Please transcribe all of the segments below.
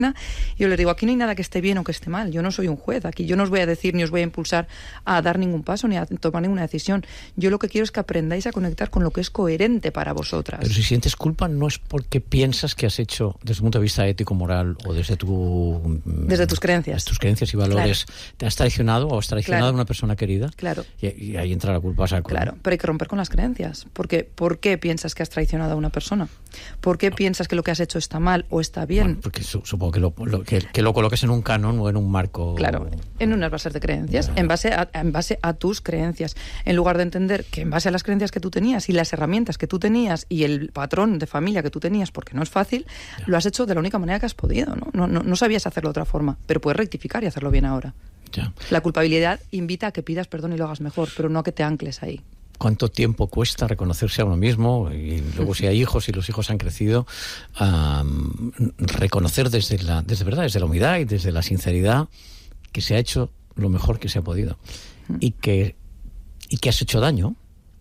yo les digo, aquí no hay nada que esté bien o que esté mal, yo no soy un juez, aquí yo no os voy a decir ni os voy a impulsar a dar ningún paso ni a tomar ninguna decisión. Yo lo que quiero es que aprendáis a conectar con lo que es coherente para vosotras. Pero si sientes culpa no es porque piensas que has hecho, desde un punto de vista ético, moral, o desde tus creencias. Tus creencias y valores, claro. Te has traicionado o has traicionado a una persona querida. Claro. Y ahí entra la culpa a saco. Claro, pero hay que romper con las creencias. Porque, ¿por qué piensas que has traicionado a una persona? ¿Por qué piensas que lo que has hecho está mal o está bien? Bueno, porque supongo que lo coloques en un canon o en un marco. Claro, en unas bases de creencias, en base a tus creencias. En lugar de entender que en base a las creencias que tú tenías y las herramientas que tú tenías y el patrón de familia que tú tenías, porque no es fácil, lo has hecho de la única manera que has podido, ¿no? No sabías hacerlo de otra forma, pero puedes rectificar y hacerlo bien ahora. Ya. La culpabilidad invita a que pidas perdón y lo hagas mejor, pero no a que te ancles ahí. ¿Cuánto tiempo cuesta reconocerse a uno mismo? Y luego si hay hijos y los hijos han crecido, reconocer desde la humildad y desde la sinceridad que se ha hecho lo mejor que se ha podido y que has hecho daño,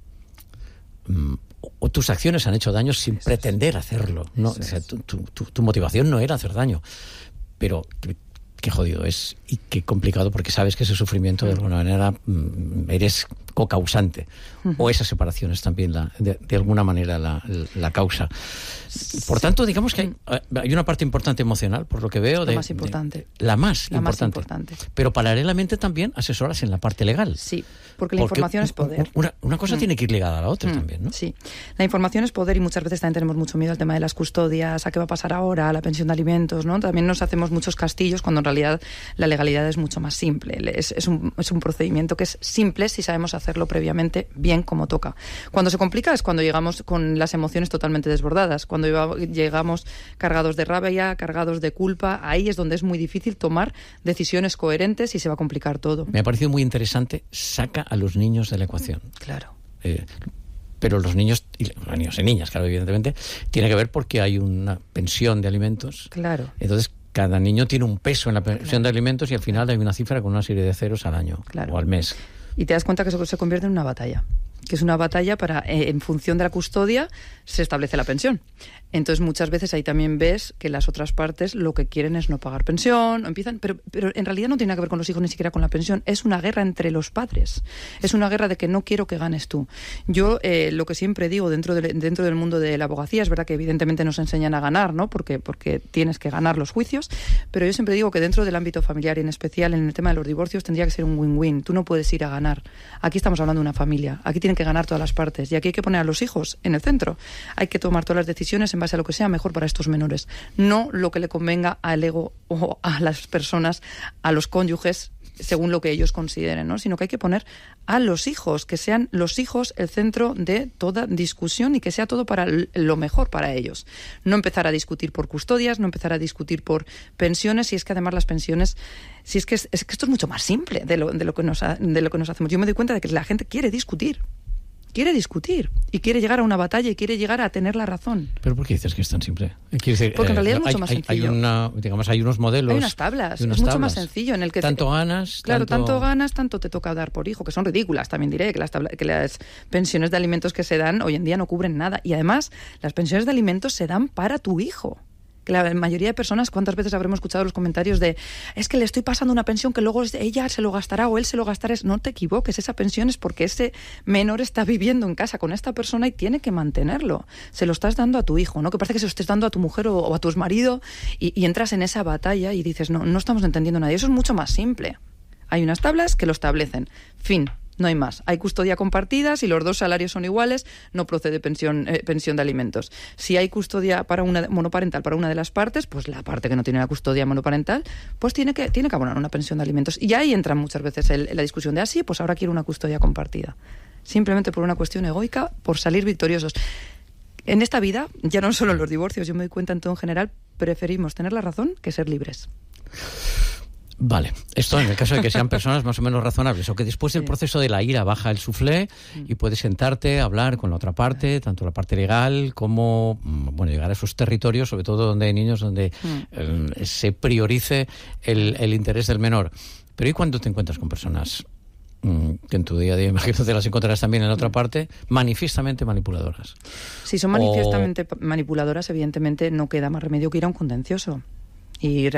o tus acciones han hecho daño sin pretender hacerlo, ¿no? O sea, tu motivación no era hacer daño, pero qué jodido es y qué complicado, porque sabes que ese sufrimiento de alguna manera eres cocausante, o esa separación es también de alguna manera la causa. Por tanto, digamos que hay una parte importante emocional, por lo que veo. La más importante. La más importante. Pero paralelamente también asesoras en la parte legal. Sí, porque la información es poder. Una cosa tiene que ir ligada a la otra también, ¿no? Sí, la información es poder y muchas veces también tenemos mucho miedo al tema de las custodias, a qué va a pasar ahora, a la pensión de alimentos, ¿no? También nos hacemos muchos castillos cuando en realidad la legalidad es mucho más simple. Es un procedimiento que es simple si sabemos hacerlo previamente bien como toca. Cuando se complica es cuando llegamos con las emociones totalmente desbordadas, cuando llegamos cargados de rabia, cargados de culpa, ahí es donde es muy difícil tomar decisiones coherentes y se va a complicar todo. Me ha parecido muy interesante, saca a los niños de la ecuación. Claro. Pero los niños y niñas, claro, evidentemente, tiene que ver porque hay una pensión de alimentos. Claro. Entonces, cada niño tiene un peso en la pensión de alimentos y al final hay una cifra con una serie de ceros al año o al mes. Y te das cuenta que eso se convierte en una batalla. Que es una batalla para, en función de la custodia, se establece la pensión. Entonces, muchas veces ahí también ves que las otras partes lo que quieren es no pagar pensión, pero en realidad no tiene nada que ver con los hijos ni siquiera con la pensión. Es una guerra entre los padres. Es una guerra de que no quiero que ganes tú. Yo, lo que siempre digo dentro del mundo de la abogacía, es verdad que evidentemente nos enseñan a ganar, ¿no? Porque tienes que ganar los juicios, pero yo siempre digo que dentro del ámbito familiar y en especial en el tema de los divorcios tendría que ser un win-win. Tú no puedes ir a ganar. Aquí estamos hablando de una familia. Aquí tienen que ganar todas las partes y aquí hay que poner a los hijos en el centro. Hay que tomar todas las decisiones en base a lo que sea mejor para estos menores, no lo que le convenga al ego o a las personas, a los cónyuges, según lo que ellos consideren, ¿no? Sino que hay que poner a los hijos, que sean los hijos el centro de toda discusión y que sea todo para lo mejor para ellos. No empezar a discutir por custodias, no empezar a discutir por pensiones, y es que además las pensiones, si es que esto es mucho más simple de lo que nos hacemos. Yo me doy cuenta de que la gente quiere discutir y quiere llegar a una batalla y quiere llegar a tener la razón. ¿Pero por qué dices que es tan simple? Decir, porque en realidad es mucho más sencillo. Hay unos modelos. Hay unas tablas. Es mucho más sencillo en el que tanto ganas. Claro, tanto ganas, tanto te toca dar por hijo, que son ridículas, también diré, que las pensiones de alimentos que se dan hoy en día no cubren nada. Y además, las pensiones de alimentos se dan para tu hijo. Que la mayoría de personas, ¿cuántas veces habremos escuchado los comentarios de es que le estoy pasando una pensión que luego ella se lo gastará o él se lo gastará? No te equivoques, esa pensión es porque ese menor está viviendo en casa con esta persona y tiene que mantenerlo. Se lo estás dando a tu hijo, ¿no? Que parece que se lo estés dando a tu mujer o a tu marido y entras en esa batalla y dices, no estamos entendiendo nada. Y eso es mucho más simple. Hay unas tablas que lo establecen. Fin. No hay más. Hay custodia compartida, si los dos salarios son iguales, no procede pensión de alimentos. Si hay custodia monoparental para una de las partes, pues la parte que no tiene la custodia monoparental, pues tiene que abonar una pensión de alimentos. Y ahí entra muchas veces la discusión de así, pues ahora quiero una custodia compartida. Simplemente por una cuestión egoica, por salir victoriosos. En esta vida, ya no solo en los divorcios, yo me doy cuenta en todo en general, preferimos tener la razón que ser libres. Vale, esto en el caso de que sean personas más o menos razonables, o que después del proceso de la ira baja el suflé y puedes sentarte, hablar con la otra parte, tanto la parte legal como llegar a esos territorios, sobre todo donde hay niños, donde se priorice el interés del menor. Pero ¿y cuando te encuentras con personas que en tu día a día, imagino, te las encontrarás también en la otra parte, manifiestamente manipuladoras? Si son manifiestamente manipuladoras, evidentemente no queda más remedio que ir a un contencioso. Y